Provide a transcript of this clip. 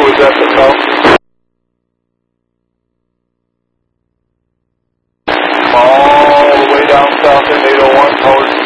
was at the top. All the way down south in 801 towards